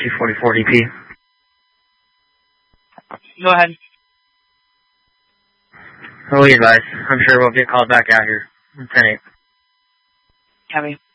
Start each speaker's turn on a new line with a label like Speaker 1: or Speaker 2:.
Speaker 1: 244 DP.
Speaker 2: Go ahead.
Speaker 1: What will you advise? I'm sure we'll get called back out here. 10-8.
Speaker 2: Copy.